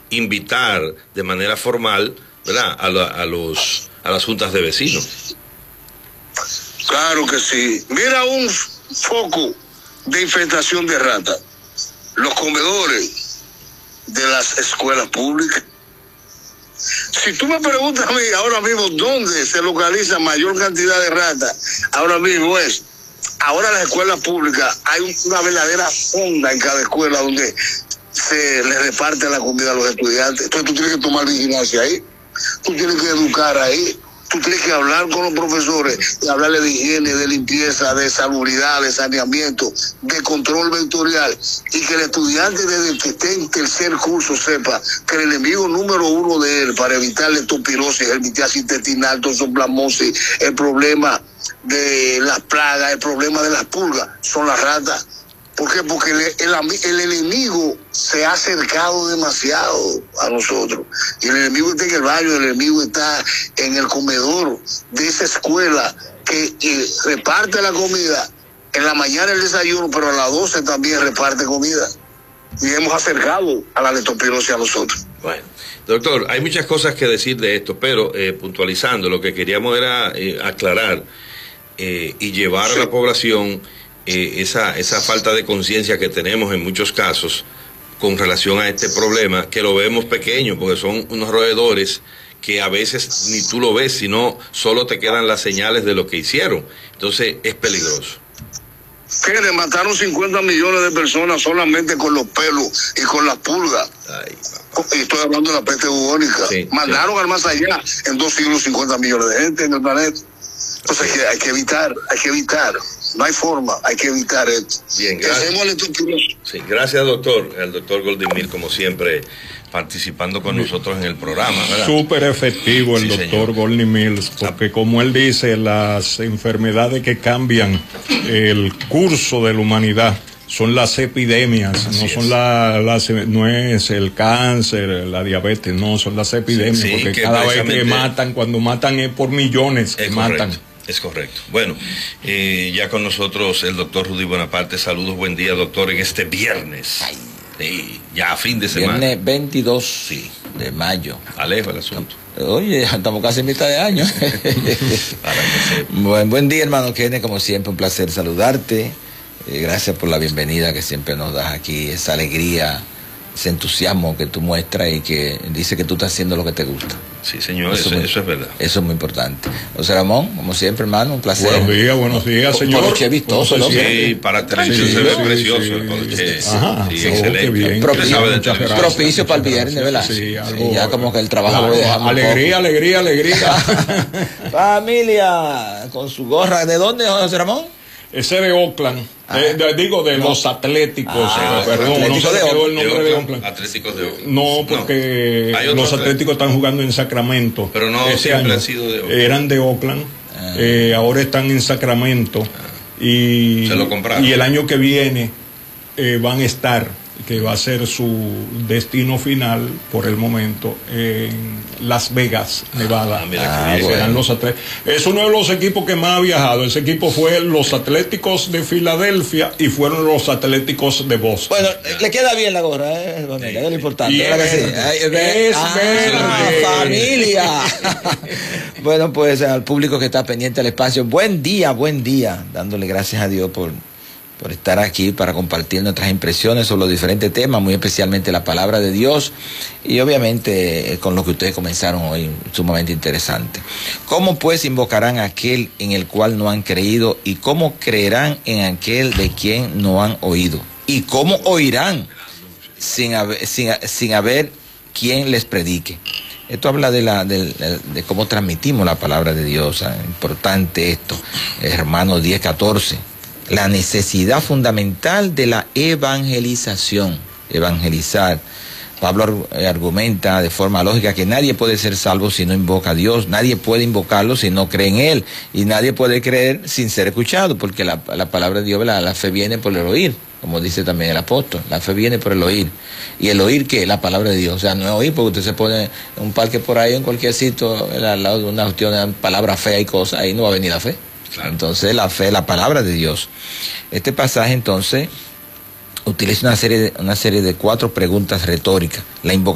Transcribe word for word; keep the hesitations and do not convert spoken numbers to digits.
invitar de manera formal, ¿verdad?, a, la, a, los, a las juntas de vecinos. Claro que sí. Mira un foco de infestación de ratas. Los comedores de las escuelas públicas. Si tú me preguntas a mí ahora mismo dónde se localiza mayor cantidad de ratas, ahora mismo es, ahora en las escuelas públicas hay una verdadera fonda en cada escuela donde se le reparte la comida a los estudiantes. Entonces tú tienes que tomar vigilancia ahí, tú tienes que educar ahí, tú tienes que hablar con los profesores y hablarle de higiene, de limpieza, de salubridad, de saneamiento, de control vectorial, y que el estudiante desde que esté en tercer curso sepa que el enemigo número uno de él para evitar la leptospirosis, el mitiasis intestinal, toxoplasmosis, el problema de las plagas, el problema de las pulgas, son las ratas. ¿Por qué? Porque el, el, el enemigo se ha acercado demasiado a nosotros. Y el enemigo está en el baño, el enemigo está en el comedor de esa escuela que eh, reparte la comida. En la mañana el desayuno, pero a las doce también reparte comida. Y hemos acercado a la leptospirosis a nosotros. Bueno, doctor, hay muchas cosas que decir de esto, pero eh, puntualizando, lo que queríamos era eh, aclarar eh, y llevar sí. a la población Eh, esa, esa falta de conciencia que tenemos en muchos casos con relación a este problema, que lo vemos pequeño, porque son unos roedores que a veces ni tú lo ves, sino solo te quedan las señales de lo que hicieron. Entonces es peligroso. Fíjate, mataron cincuenta millones de personas solamente con los pelos y con las pulgas. Ay, y estoy hablando de la peste bubónica. Sí, Mandaron sí. al más allá en dos siglos cincuenta millones de gente en el planeta. Entonces hay que, hay que evitar, hay que evitar. No hay forma, hay que evitar esto. Bien, gracias. Sí, gracias, doctor. El doctor Goldimir, como siempre, participando con nosotros en el programa, ¿verdad? Súper efectivo el sí, doctor Goldimir, porque como él dice, las enfermedades que cambian el curso de la humanidad son las epidemias, Así no son la, las, no es el cáncer, la diabetes, no, son las epidemias, sí, sí, porque cada vez que matan, cuando matan es por millones que matan. Es correcto. Bueno, eh, ya con nosotros el doctor Rudy Bonaparte. Saludos, buen día, doctor, en este viernes. Ay. Sí, ya a fin de semana. Viernes veintidós sí. de mayo. Alejo el asunto. Oye, estamos casi en mitad de año. Buen, buen día, hermano Kenneth, como siempre, un placer saludarte. Eh, gracias por la bienvenida que siempre nos das aquí, esa alegría, ese entusiasmo que tú muestras y que dice que tú estás haciendo lo que te gusta. Sí, señor, eso, eso, muy, eso es verdad. Eso es muy importante. José Ramón, como siempre, hermano, un placer. Buenos días, buenos días, señor. Poloche vistoso, ¿no? Sí, para televisión sí, se ve sí, precioso sí, el Poloche. Ajá, sí, sí, excelente. Bien. Propicio, propicio para el viernes, ¿verdad? Sí, algo, ya como que el trabajo lo dejamos alegría, alegría, alegría. Familia, con su gorra. ¿De dónde, José Ramón? Ese de Oakland, ah, de, de, digo de no. los Atléticos, ah, eh, perdón, Atlético no se me quedó el nombre de Oakland. Atléticos de Oakland. No, porque no. los Atléticos están jugando en Sacramento. Pero no ese siempre año han sido de Oakland. Eran de Oakland, ah. eh, ahora están en Sacramento ah. y, se lo compraron. Y el año que viene eh, van a estar, que va a ser su destino final por el momento en Las Vegas, Nevada. Ah, mira, ah, bueno. los es uno de los equipos que más ha viajado. Ese equipo fue los Atléticos de Filadelfia y fueron los Atléticos de Boston. Bueno, le queda bien la gorra, ¿eh? Bueno, sí. Es lo importante. Y es, sí. es, es ah, verde. Familia. Bueno, pues al público que está pendiente del espacio, buen día, buen día, dándole gracias a Dios por por estar aquí para compartir nuestras impresiones sobre los diferentes temas, muy especialmente la palabra de Dios y obviamente eh, con lo que ustedes comenzaron hoy, sumamente interesante. ¿Cómo pues invocarán a aquel en el cual no han creído y cómo creerán en aquel de quien no han oído? ¿Y cómo oirán sin haber, sin, sin haber quien les predique? Esto habla de, la, de, de, de cómo transmitimos la palabra de Dios. ¿eh? Importante esto, Hermanos diez, catorce. La necesidad fundamental de la evangelización, evangelizar. Pablo argumenta de forma lógica que nadie puede ser salvo si no invoca a Dios, nadie puede invocarlo si no cree en Él, y nadie puede creer sin ser escuchado, porque la, la palabra de Dios, la, la fe viene por el oír, como dice también el apóstol, la fe viene por el oír. ¿Y el oír qué? La palabra de Dios. O sea, no es oír porque usted se pone en un parque por ahí, en cualquier sitio, al lado de una cuestión de palabra fea y cosas, ahí no va a venir la fe. Claro. Entonces la fe, la palabra de Dios. Este pasaje entonces utiliza una serie de, una serie de cuatro preguntas retóricas. La invocación